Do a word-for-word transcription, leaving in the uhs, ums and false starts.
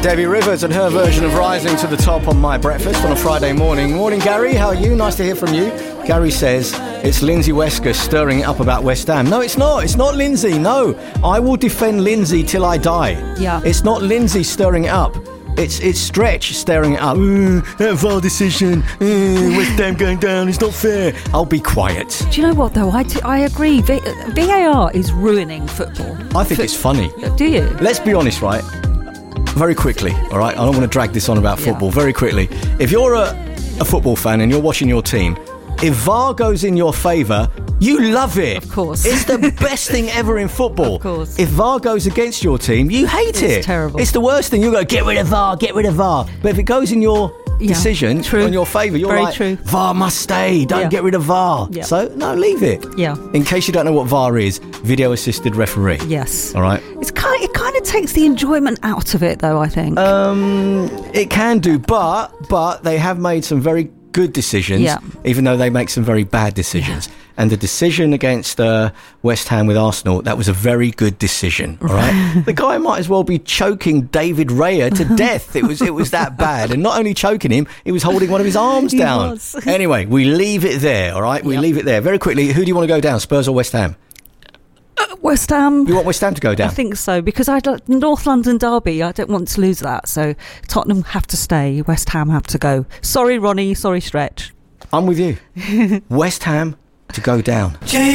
Debbie Rivers and her version of Rising to the Top on My Breakfast on a Friday morning. Morning, Gary. How are you? Nice to hear from you. Gary says it's Lindsay Wesker stirring it up about West Ham. No, it's not. It's not Lindsay. No. I will defend Lindsay till I die. Yeah. It's not Lindsay stirring it up. It's it's Stretch stirring it up. Mm, that V A R decision. Mm, West Ham going down. It's not fair. I'll be quiet. Do you know what, though? I, do, I agree. V- VAR is ruining football. I think For- it's funny. Do you? Let's be honest, right? Very quickly, all right? I don't want to drag this on about football. Yeah. Very quickly. If you're a, a football fan and you're watching your team, if V A R goes in your favour, you love it. Of course. It's the best thing ever in football. Of course. If V A R goes against your team, you hate it. It's terrible. It's the worst thing. You go, get rid of V A R, get rid of V A R. But if it goes in your Yeah, decision, true. in your favour, you're Very like, true. V A R must stay. Don't Yeah. get rid of V A R. Yeah. So, no, leave it. Yeah. In case you don't know what V A R is, video assisted referee. Yes. All right? It's kind. It kind of takes the enjoyment out of it, though. I think. Um, it can do, but but they have made some very good decisions, Yeah. even though they make some very bad decisions. And the decision against uh, West Ham with Arsenal, that was a very good decision. All right, the guy might as well be choking David Raya to death. It was it was that bad, and not only choking him, he was holding one of his arms He down. was. Anyway, we leave it there. All right, we Yep. leave it there very quickly. Who do you want to go down, Spurs or West Ham? West Ham. You want West Ham to go down? I think so, because I don't- North London derby. I don't want to lose that. So Tottenham have to stay. West Ham have to go. Sorry, Ronnie. Sorry, Stretch. I'm with you. West Ham to go down.